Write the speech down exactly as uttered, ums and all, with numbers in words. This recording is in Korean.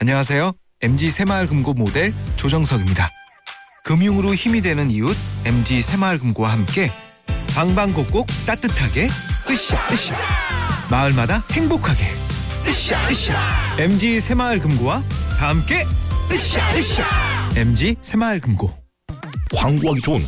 안녕하세요. 엠지 새마을금고 모델 조정석입니다. 금융으로 힘이 되는 이웃 엠지 새마을금고와 함께 방방곡곡 따뜻하게 으쌰 으쌰 마을마다 행복하게 으쌰 으쌰 엠지 새마을금고와 다 함께 으쌰 으쌰 엠지 새마을금고. 광고하기 좋은